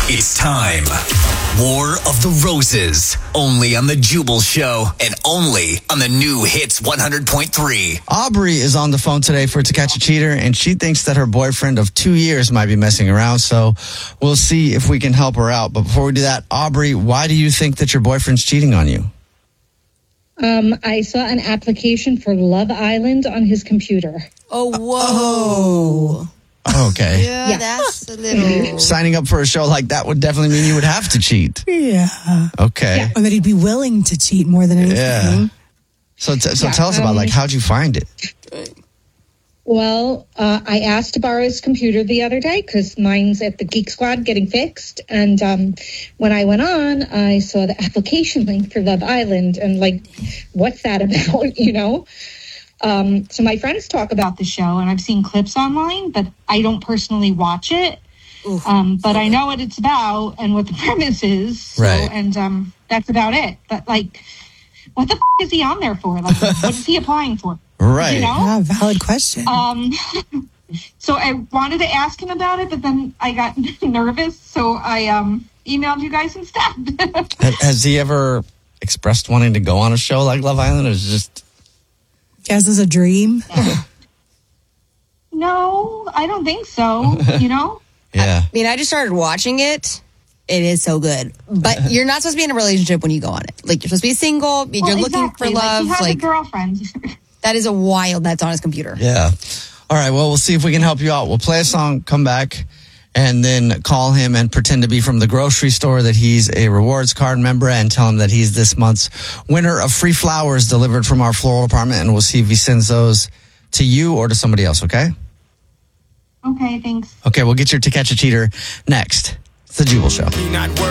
It's time. War of the Roses. Only on The Jubal Show and only on the new Hits 100.3. Aubrey is on the phone today for To Catch a Cheater, and she thinks that her boyfriend of 2 years might be messing around, so we'll see if we can help her out. But before we do that, Aubrey, why do you think that your boyfriend's cheating on you? I saw an application for Love Island on his computer. Oh, whoa. Okay. Yeah, that's a little... Signing up for a show like that would definitely mean you would have to cheat. Yeah. Okay. Yeah. Or that he'd be willing to cheat more than anything. Yeah. So tell us about, how'd you find it? Well, I asked to borrow his computer the other day because mine's at the Geek Squad getting fixed. And when I went on, I saw the application link for Love Island. And, what's that about, So my friends talk about the show, and I've seen clips online, but I don't personally watch it. But I know what it's about and what the premise is. So, right. And that's about it. But, what the is he on there for? What is he applying for? Right. Yeah, valid question. So I wanted to ask him about it, but then I got nervous, so I emailed you guys instead. Has he ever expressed wanting to go on a show like Love Island, or is it just... Guess it's a dream. No, I don't think so, Yeah. I mean, I just started watching it. It is so good. But you're not supposed to be in a relationship when you go on it. You're supposed to be single. You're looking for love. He has a girlfriend. That is a wild that's on his computer. Yeah. All right, well, we'll see if we can help you out. We'll play a song, come back, and then call him and pretend to be from the grocery store, that he's a rewards card member, and tell him that he's this month's winner of free flowers delivered from our floral department, and we'll see if he sends those to you or to somebody else, okay? Okay, thanks. Okay, we'll get your To Catch a Cheater next. It's The Jubal Show.